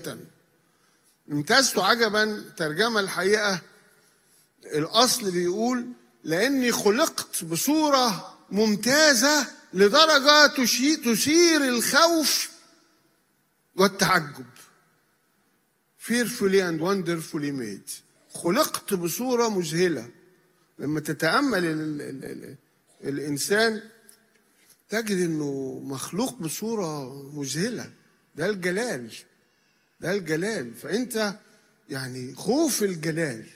امتزت عجبا ترجمة الحقيقة، الأصل بيقول لأني خلقت بصورة ممتازة لدرجة تثير الخوف والتعجب. fearfully and wonderfully made. خلقت بصورة مذهلة. لما تتأمل الإنسان تجد إنه مخلوق بصورة مذهلة. ده الجلال، ده الجلال. فأنت يعني خوف الجلال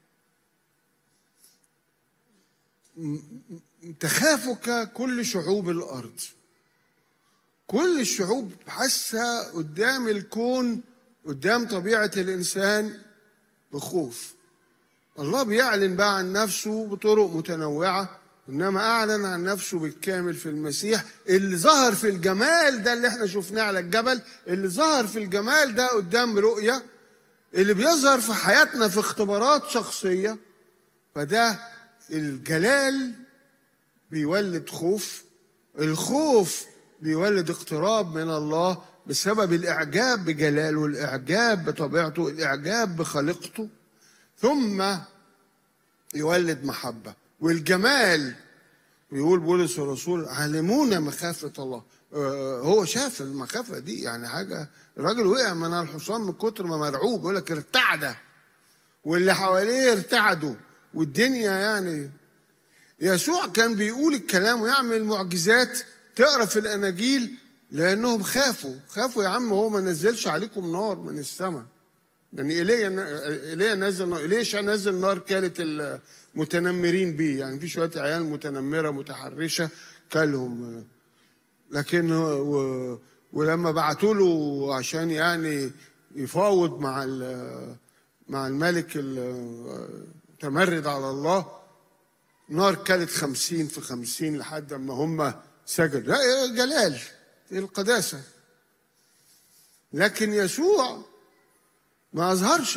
تخافك كل شعوب الأرض. كل الشعوب حاسة قدام الكون، قدام طبيعة الإنسان بخوف. الله بيعلن بقى عن نفسه بطرق متنوعة، إنما أعلن عن نفسه بالكامل في المسيح اللي ظهر في الجمال ده اللي احنا شفناه على الجبل، اللي ظهر في الجمال ده قدام رؤية، اللي بيظهر في حياتنا في اختبارات شخصية. فده الجلال بيولد خوف، الخوف بيولد اقتراب من الله بسبب الإعجاب بجلاله، الإعجاب بطبيعته، الإعجاب بخلقته، ثم يولد محبة. والجمال بيقول بولس الرسول عالمون مخافة الله. هو شاف المخافة دي، يعني حاجة. الراجل وقع من الحصان من كتر ما مرعوب، يقول لك ارتعد، واللي حواليه ارتعدوا، والدنيا يعني. يسوع كان بيقول الكلام ويعمل معجزات، تقرا في الاناجيل، لانهم خافوا. يا عم هو ما نزلش عليكم نار من السماء، يعني ايليا نزل نار، إليشع نزل نار كانت المتنمرين بيه، يعني في شويه عيال متنمره متحرشه كلهم. لكن ولما بعتوا له عشان يعني يفاوض مع الملك المتمرد على الله، نار كانت 50 في 50 لحد ما هم سجدوا. لا جلال، القداسة. لكن يسوع ما أظهرش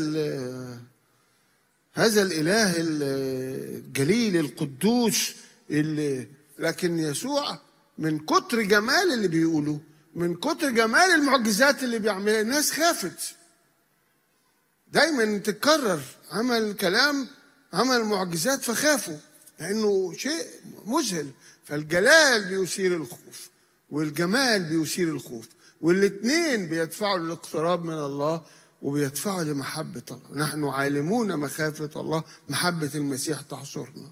هذا الإله الجليل القدوس لكن يسوع من كتر جمال اللي بيقوله، من كتر جمال المعجزات اللي بيعملها، الناس خافت. دايما تتكرر، عمل كلام، عمل معجزات فخافوا، لأنه شيء مذهل. فالجلال بيثير الخوف والجمال بيثير الخوف، والاثنين بيدفعوا للاقتراب من الله وبيدفعوا لمحبة الله. نحن عالمون مخافة الله، محبة المسيح تحصرنا.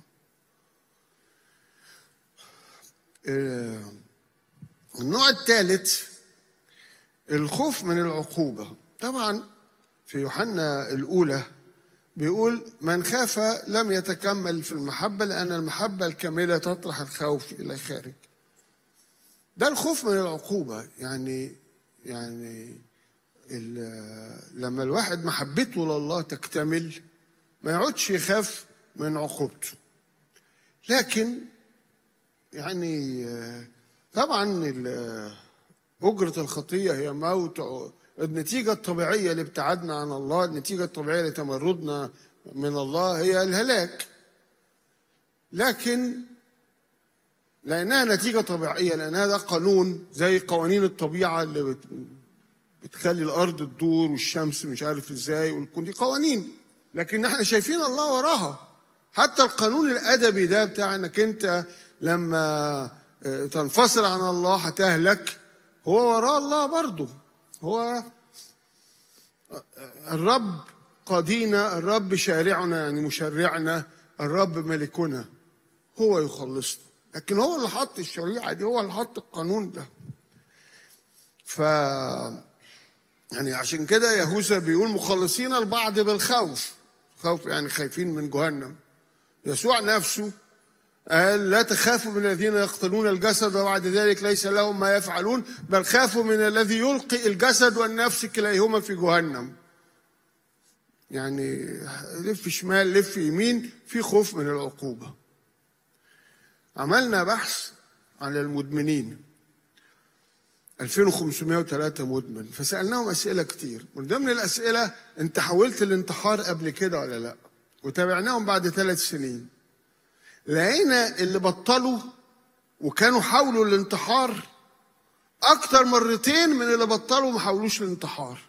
النوع الثالث الخوف من العقوبة. طبعا في يوحنا الأولى بيقول من خاف لم يتكمل في المحبة، لأن المحبة الكاملة تطرح الخوف إلى خارج. ده الخوف من العقوبة. يعني لما الواحد محبته لله تكتمل ما يقعدش يخاف من عقوبته. لكن يعني طبعا أجرة الخطية هي موت. النتيجة الطبيعية لابتعادنا عن الله، النتيجة الطبيعية لتمردنا من الله هي الهلاك. لكن لأنها نتيجة طبيعية، لأنها ده قانون زي قوانين الطبيعة اللي بتخلي الأرض تدور والشمس مش عارف إزاي، والكون دي قوانين، لكن احنا شايفين الله وراها. حتى القانون الأدبي ده بتاع إنك أنت لما تنفصل عن الله هتهلك، هو وراء الله برضه. هو الرب قاضينا، الرب شارعنا يعني مشرعنا، الرب ملكنا، هو يخلصنا. لكن هو اللي حط الشريعة دي، هو اللي حط القانون ده. يعني عشان كده يهوذا بيقول مخلصين البعض بالخوف. خوف يعني خايفين من جهنم. يسوع نفسه قال لا تخافوا من الذين يقتلون الجسد وبعد ذلك ليس لهم ما يفعلون، بل خافوا من الذي يلقي الجسد والنفس كليهما في جهنم. يعني لف شمال لف يمين، في خوف من العقوبة. عملنا بحث على المدمنين، 2503 مدمن، فسألناهم أسئلة كتير. من ضمن الأسئلة أنت حاولت الانتحار قبل كده ولا لا؟ وتابعناهم بعد 3 سنين. لقينا اللي بطلوا وكانوا حاولوا الانتحار أكتر مرتين من اللي بطلوا ما حاولوش الانتحار.